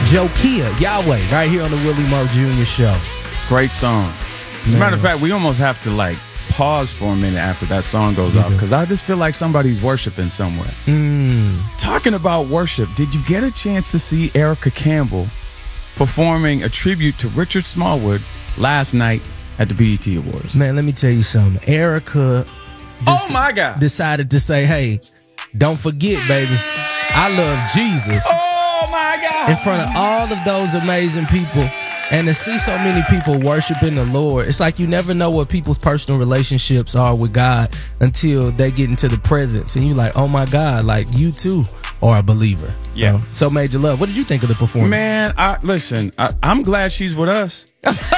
Jokia, Yahweh, right here on the Willie Mo Jr. Show. Great song. As a matter of fact, we almost have to like pause for a minute after that song goes off, because I just feel like somebody's worshiping somewhere. Talking about worship, did you get a chance to see Erica Campbell performing a tribute to Richard Smallwood last night at the BET Awards? Man, let me tell you something. Erica decided to say, hey, don't forget, baby, I love Jesus. Oh my God. In front of all of those amazing people. And to see so many people worshiping the Lord, it's like you never know what people's personal relationships are with God until they get into the presence. And you're like, oh my God, like you too are a believer. Yeah. So Major Love, what did you think of the performance? Man, I'm glad she's with us.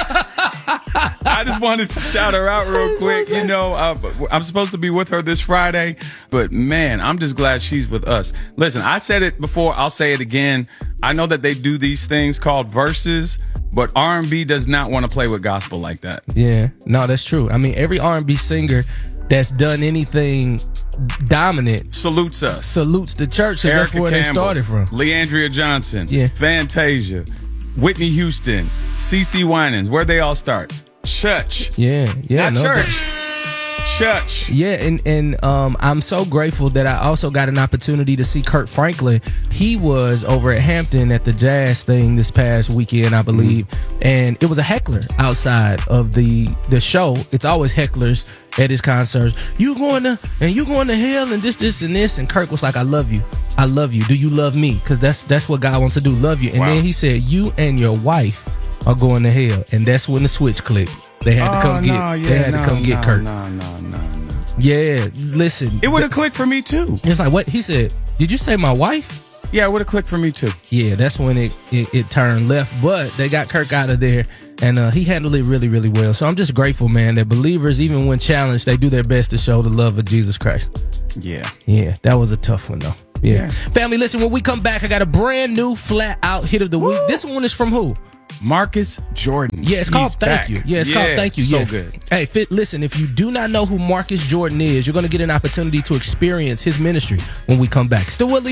I just wanted to shout her out real quick. You know, I'm supposed to be with her this Friday, but man, I'm just glad she's with us. Listen, I said it before, I'll say it again. I know that they do these things called verses, but R&B does not want to play with gospel like that. Yeah, no, that's true. I mean, every R&B singer that's done anything dominant salutes us, salutes the church, because that's where they started from. Leandria Johnson, yeah, Fantasia, Whitney Houston, CeCe Winans. Where'd they all start? Church. Yeah, not church. Church. Yeah, and I'm so grateful that I also got an opportunity to see Kirk Franklin. He was over at Hampton at the jazz thing this past weekend, I believe, and it was a heckler outside of the show. It's always hecklers at his concerts. You going to hell and this and this, and Kirk was like, I love you. Do you love me? Because that's what God wants to do, love you. And then he said, you and your wife are going to hell, and that's when the switch clicked. They had to come get Kirk. No. Yeah, listen. It would have clicked for me too. It's like, what? He said, did you say my wife? Yeah, it would have clicked for me too. Yeah, that's when it turned left. But they got Kirk out of there, and he handled it really, really well. So I'm just grateful, man, that believers, even when challenged, they do their best to show the love of Jesus Christ. Yeah, that was a tough one, though. Yeah. Family, listen, when we come back, I got a brand new flat out hit of the week. This one is from who? Marcus Jordan. Yeah, it's called Thank You. Yeah, it's called Thank You. So good. Hey, listen, if you do not know who Marcus Jordan is, you're going to get an opportunity to experience his ministry when we come back. Still Willie